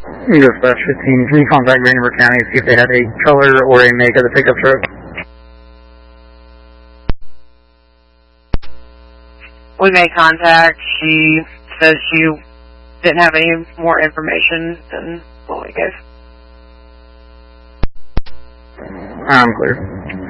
Dispatch 15, can you contact Greenberg County to see if they had a color or a make of the pickup truck? We made contact. She said she didn't have any more information than what we gave. I'm clear.